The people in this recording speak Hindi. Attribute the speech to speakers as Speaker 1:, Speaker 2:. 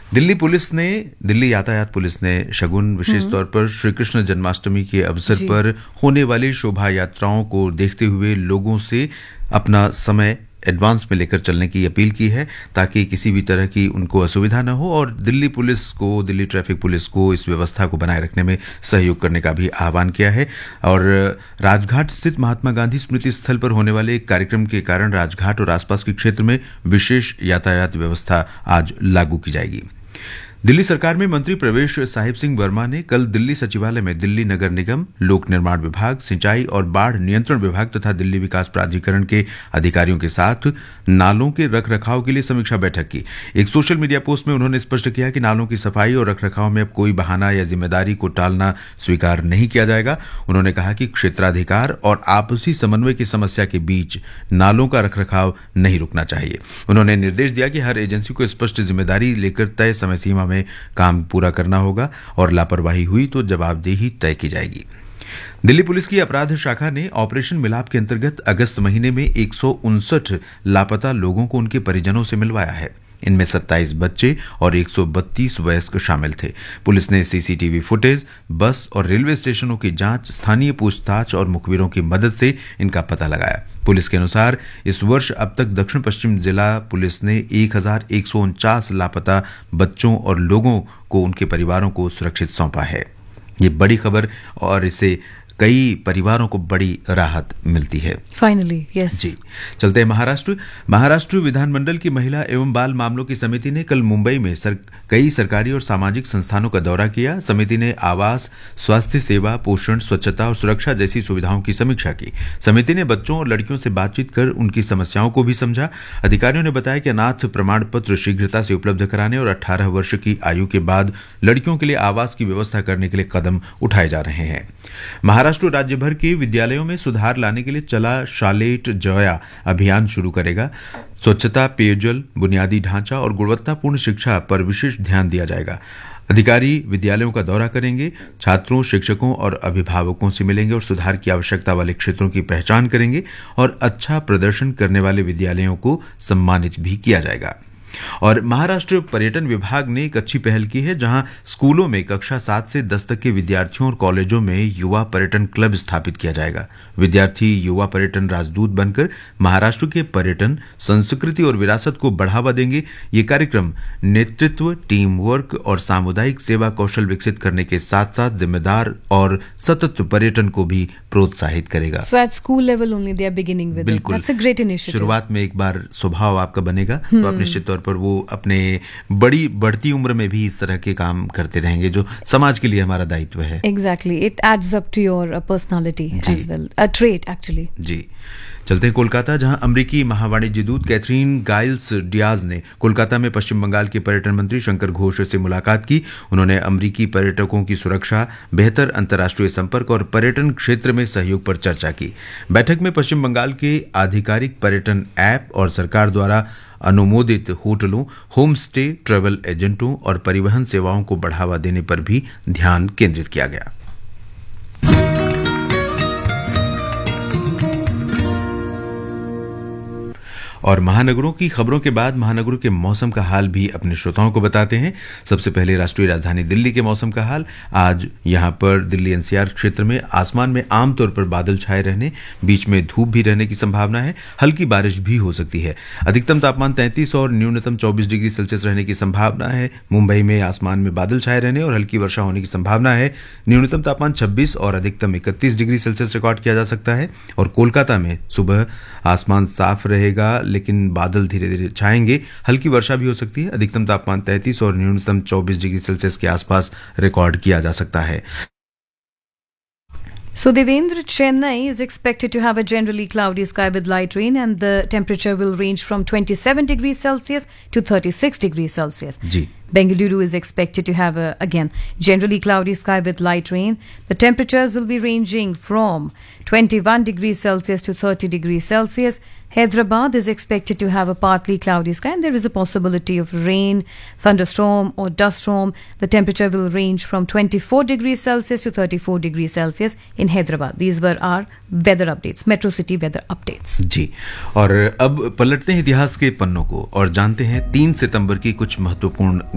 Speaker 1: दिल्ली यातायात पुलिस ने शगुन विशेष तौर पर श्री कृष्ण जन्माष्टमी के अवसर पर होने वाली शोभा यात्राओं को देखते हुए लोगों से अपना समय एडवांस में लेकर चलने की अपील की है, ताकि किसी भी तरह की उनको असुविधा न हो, और दिल्ली ट्रैफिक पुलिस को इस व्यवस्था को बनाए रखने में सहयोग करने का भी आह्वान किया है। और राजघाट स्थित महात्मा गांधी स्मृति स्थल पर होने वाले एक कार्यक्रम के कारण राजघाट और आसपास के क्षेत्र में विशेष यातायात व्यवस्था आज लागू की जाएगी। दिल्ली सरकार में मंत्री प्रवेश साहिब सिंह वर्मा ने कल दिल्ली सचिवालय में दिल्ली नगर निगम, लोक निर्माण विभाग, सिंचाई और बाढ़ नियंत्रण विभाग तथा दिल्ली विकास प्राधिकरण के अधिकारियों के साथ नालों के रखरखाव के लिए समीक्षा बैठक की। एक सोशल मीडिया पोस्ट में उन्होंने स्पष्ट किया कि नालों की सफाई और रखरखाव में अब कोई बहाना या जिम्मेदारी को टालना स्वीकार नहीं किया जाएगा। उन्होंने कहा कि क्षेत्राधिकार और आपसी समन्वय की समस्या के बीच नालों का रखरखाव नहीं रुकना चाहिए। उन्होंने निर्देश दिया कि हर एजेंसी को स्पष्ट जिम्मेदारी लेकर तय समय सीमा में काम पूरा करना होगा और लापरवाही हुई तो जवाबदेही तय की जाएगी। दिल्ली पुलिस की अपराध शाखा ने ऑपरेशन मिलाप के अंतर्गत अगस्त महीने में 159 लापता लोगों को उनके परिजनों से मिलवाया है। इनमें 27 बच्चे और 132 वयस्क शामिल थे। पुलिस ने सीसीटीवी फुटेज, बस और रेलवे स्टेशनों की जांच, स्थानीय पूछताछ और मुखबिरों की मदद से इनका पता लगाया। पुलिस के अनुसार इस वर्ष अब तक दक्षिण पश्चिम जिला पुलिस ने 1149 लापता बच्चों और लोगों को उनके परिवारों को सुरक्षित सौंपा है। ये बड़ी खबर और इससे कई परिवारों को बड़ी राहत मिलती है।
Speaker 2: Finally, yes.
Speaker 1: जी, चलते हैं महाराष्ट्र विधानमंडल की महिला एवं बाल मामलों की समिति ने कल मुंबई में कई सरकारी और सामाजिक संस्थानों का दौरा किया। समिति ने आवास, स्वास्थ्य सेवा, पोषण, स्वच्छता और सुरक्षा जैसी सुविधाओं की समीक्षा की। समिति ने बच्चों और लड़कियों से बातचीत कर उनकी समस्याओं को भी समझा। अधिकारियों ने बताया कि अनाथ प्रमाण पत्र शीघ्रता से उपलब्ध कराने और 18 वर्ष की आयु के बाद लड़कियों के लिए आवास की व्यवस्था करने के लिए कदम उठाए जा रहे हैं। महाराष्ट्र राज्य भर के विद्यालयों में सुधार लाने के लिए चला शालेट जया अभियान शुरू करेगा। स्वच्छता, पेयजल, बुनियादी ढांचा और गुणवत्तापूर्ण शिक्षा पर विशेष ध्यान दिया जाएगा। अधिकारी विद्यालयों का दौरा करेंगे, छात्रों, शिक्षकों और अभिभावकों से मिलेंगे और सुधार की आवश्यकता वाले क्षेत्रों की पहचान करेंगे और अच्छा प्रदर्शन करने वाले विद्यालयों को सम्मानित भी किया जाएगा। और महाराष्ट्र पर्यटन विभाग ने एक अच्छी पहल की है, जहां स्कूलों में कक्षा 7 से 10 तक के विद्यार्थियों और कॉलेजों में युवा पर्यटन क्लब स्थापित किया जाएगा। विद्यार्थी युवा पर्यटन राजदूत बनकर महाराष्ट्र के पर्यटन, संस्कृति और विरासत को बढ़ावा देंगे। ये कार्यक्रम नेतृत्व, टीम वर्क और सामुदायिक सेवा कौशल विकसित करने के साथ साथ जिम्मेदार और सतत पर्यटन को भी प्रोत्साहित करेगा।
Speaker 2: So at school level only they are beginning with it. That's a great initiative.
Speaker 1: शुरुआत में एक बार स्वभाव आपका बनेगा तो आप निश्चित तौर पर वो अपने बढ़ती उम्र में भी इस तरह के काम करते रहेंगे, जो समाज के लिए हमारा दायित्व है।
Speaker 2: Exactly, it adds up to your personality as well, a trait actually.
Speaker 1: जी, चलते हैं कोलकाता, जहां अमेरिकी महावाणिज्य दूत कैथरीन गाइल्स डियाज ने कोलकाता में पश्चिम बंगाल के पर्यटन मंत्री शंकर घोष से मुलाकात की। उन्होंने अमेरिकी पर्यटकों की सुरक्षा, बेहतर अंतर्राष्ट्रीय संपर्क और पर्यटन क्षेत्र में सहयोग पर चर्चा की। बैठक में पश्चिम बंगाल के आधिकारिक पर्यटन ऐप और सरकार द्वारा अनुमोदित होटलों, होम स्टे, ट्रैवल एजेंटों और परिवहन सेवाओं को बढ़ावा देने पर भी ध्यान केंद्रित किया गया। और महानगरों की खबरों के बाद महानगरों के मौसम का हाल भी अपने श्रोताओं को बताते हैं। सबसे पहले राष्ट्रीय राजधानी दिल्ली के मौसम का हाल। आज यहां पर दिल्ली एनसीआर क्षेत्र में आसमान में आमतौर पर बादल छाए रहने, बीच में धूप भी रहने की संभावना है। हल्की बारिश भी हो सकती है। अधिकतम तापमान 33 और न्यूनतम 24 डिग्री सेल्सियस रहने की संभावना है। मुंबई में आसमान में बादल छाए रहने और हल्की वर्षा होने की संभावना है। न्यूनतम तापमान 26 और अधिकतम 31 डिग्री सेल्सियस रिकॉर्ड किया जा सकता है। और कोलकाता में सुबह आसमान साफ रहेगा, लेकिन बादल धीरे धीरे छाएंगे। हल्की वर्षा भी हो सकती है। अधिकतम तापमान 33 और न्यूनतम 24 डिग्री सेल्सियस के आसपास रिकॉर्ड किया जा सकता है।
Speaker 2: So Devendra, Chennai is expected to have a generally cloudy sky with light rain and the temperature will range from 27 degrees Celsius to 36 degrees Celsius.
Speaker 1: Ji.
Speaker 2: Bengaluru is expected to have again generally cloudy sky with light rain. The temperatures will be ranging from 21 degrees Celsius to 30 degrees Celsius. Hyderabad is expected to have a partly cloudy sky and there is a possibility of rain, thunderstorm or dust storm. The temperature will range from 24 degrees Celsius to 34 degrees Celsius in Hyderabad. These were our weather updates, Metro City weather updates.
Speaker 1: जी, और अब पलटते हैं इतिहास के पन्नों को और जानते हैं 3 सितंबर की कुछ महत्वपूर्ण